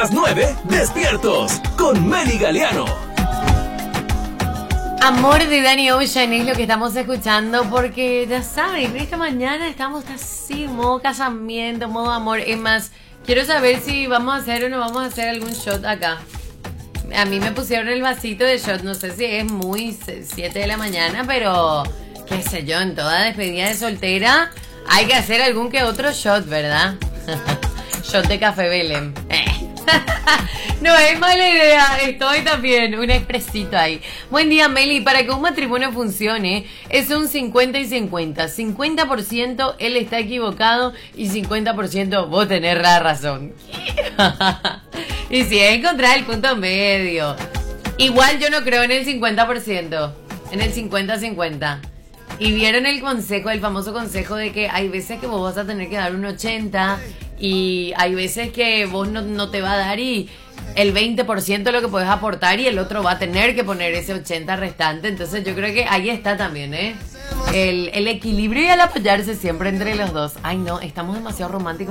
las 9, despiertos con Meli Galeano. Amor de Danny Ocean es lo que estamos escuchando porque ya saben, esta mañana estamos así, modo casamiento, modo amor. Es más, quiero saber si vamos a hacer o no vamos a hacer algún shot acá. A mí me pusieron el vasito de shot, no sé si es muy 7 de la mañana, pero qué sé yo, en toda despedida de soltera hay que hacer algún que otro shot, ¿verdad? Shot de café Belén. No es mala idea, estoy también, un expresito ahí. Buen día, Meli. Para que un matrimonio funcione es un 50 y 50. 50% él está equivocado y 50% vos tenés la razón. Y si es encontrar el punto medio. Igual yo no creo en el 50%, en el 50-50. Y vieron el consejo, el famoso consejo de que hay veces que vos vas a tener que dar un 80 y hay veces que vos no te va a dar y el 20% lo que podés aportar y el otro va a tener que poner ese 80 restante. Entonces yo creo que ahí está también, el equilibrio y el apoyarse siempre entre los dos. Ay no, estamos demasiado románticos.